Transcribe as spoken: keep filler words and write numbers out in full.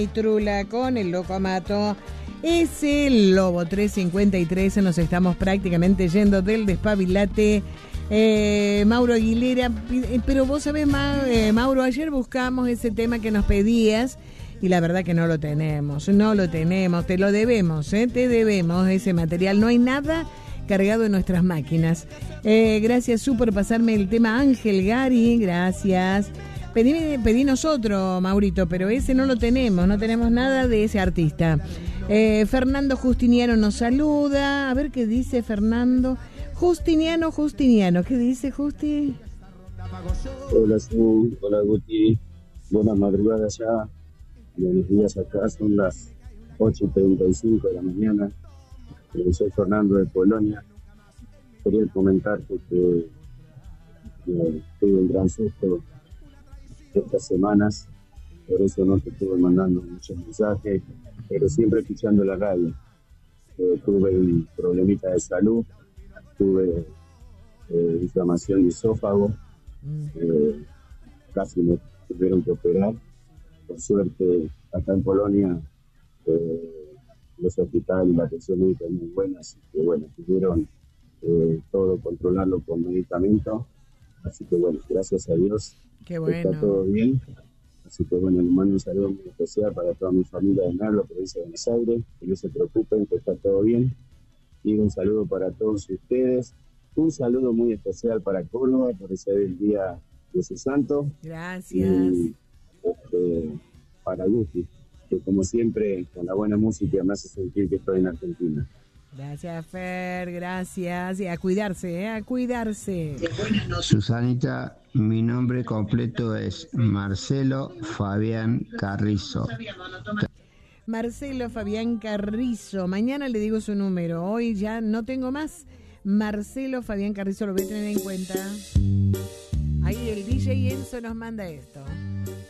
Trula con el Loco Amato. Es el Lobo tres cincuenta y tres. Nos estamos prácticamente yendo del despabilate. Eh, Mauro Aguilera, pero vos sabés, Ma, eh, Mauro, ayer buscamos ese tema que nos pedías y la verdad que no lo tenemos, no lo tenemos, te lo debemos, eh, te debemos ese material, no hay nada cargado en nuestras máquinas. Eh, gracias, Su, por pasarme el tema Ángel Gari, gracias. Pedí, pedí nosotros, Maurito, pero ese no lo tenemos, no tenemos nada de ese artista. Eh, Fernando Justiniano nos saluda, a ver qué dice Fernando. Justiniano, Justiniano, ¿qué dice Justi? Hola Su, hola Guti, buenas madrugadas ya, buenos días acá, son las ocho y treinta y cinco de la mañana. Eh, soy Fernando de Polonia. Quería comentarte que, que tuve un gran susto estas semanas, por eso no te estuve mandando muchos mensajes, pero siempre escuchando la radio. Eh, tuve un problemita de salud, tuve eh, inflamación de esófago, eh, casi me tuvieron que operar. Por suerte, acá en Polonia, eh, los hospitales y la atención médica es muy buena, así que bueno, pudieron eh, todo controlarlo con medicamentos. Así que bueno, gracias a Dios, Qué bueno. Está todo bien. Así que bueno, le mando un saludo muy especial para toda mi familia de Merlo, provincia de Buenos Aires, que no se preocupen, que está todo bien. Y un saludo para todos ustedes. Un saludo muy especial para Córdoba, por ser el día de su santo. Gracias. Y este, para Guti, que como siempre, con la buena música me hace sentir que estoy en Argentina. Gracias, Fer, gracias. Y a cuidarse, ¿eh? A cuidarse. Susanita, mi nombre completo es Marcelo Fabián Carrizo. Marcelo Fabián Carrizo. Mañana le digo su número. Hoy ya no tengo más. Marcelo Fabián Carrizo, lo voy a tener en cuenta. Ahí el D J Enzo nos manda esto.